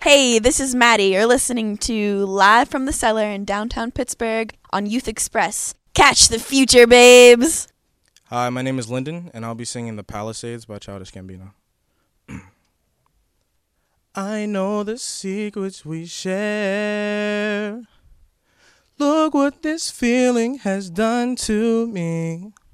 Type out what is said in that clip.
Hey, this is Maddie. You're listening to Live from the Cellar in downtown Pittsburgh on Youth Express. Catch the future, babes! Hi, my name is Lyndon, and I'll be singing The Palisades by Childish Gambino. I know the secrets we share. Look what this feeling has done to me.